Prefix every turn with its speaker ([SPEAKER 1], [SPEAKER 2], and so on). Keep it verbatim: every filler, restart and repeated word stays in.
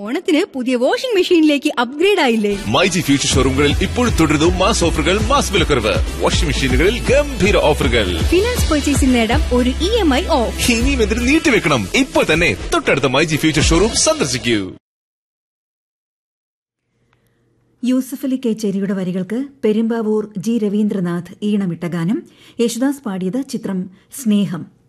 [SPEAKER 1] ഓണത്തിന് പുതിയ washing മെഷീനിലേക്ക് upgrade ആയില്ലേ?
[SPEAKER 2] മൈജി ഫ്യൂച്ചർ ഷോറൂമുകളിൽ ഇപ്പോൾ തുടരുന്നു മാസ് ഓഫറുകൾ, മാസ് വിലക്കുറവ്. വാഷിംഗ് മെഷീനുകളിൽ ഗംഭീര ഓഫറുകൾ.
[SPEAKER 1] ഫിനാൻസ് പർച്ചേസിൽ നേടാം ഒരു ഇ എം ഐ ഓഫ്.
[SPEAKER 2] ഇനിയും എന്തിനു നീട്ടിവെക്കണം? ഇപ്പോൾ തന്നെ തൊട്ടടുത്ത മൈജി ഫ്യൂച്ചർ ഷോറൂം സന്ദർശിക്കൂ.
[SPEAKER 3] യൂസഫ് അലി കേച്ചേരിയുടെ വരികൾക്ക് പെരുമ്പാവൂർ ജി രവീന്ദ്രനാഥ് ഈണമിട്ട ഗാനം. യേശുദാസ് പാടിയത്. ചിത്രം സ്നേഹം.